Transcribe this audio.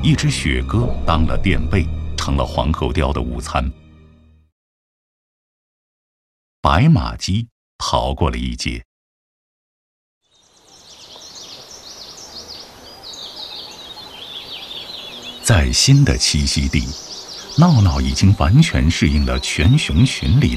一只雪鸽当了垫背，成了黄喉貂的午餐。白马鸡逃过了一劫。在新的栖息地，闹闹已经完全适应了全熊群里